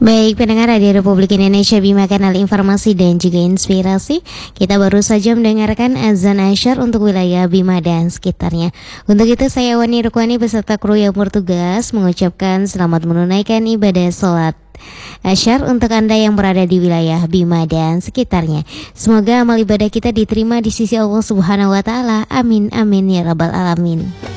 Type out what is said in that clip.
Baik, pendengar Radio Republik Indonesia, Bima Kanal Informasi dan juga Inspirasi. Kita baru saja mendengarkan azan asyar untuk wilayah Bima dan sekitarnya. Untuk itu saya Wani Rukwani beserta kru yang bertugas mengucapkan selamat menunaikan ibadah sholat asyar untuk Anda yang berada di wilayah Bima dan sekitarnya. Semoga amal ibadah kita diterima di sisi Allah Subhanahu wa Ta'ala. Amin amin ya rabbal alamin.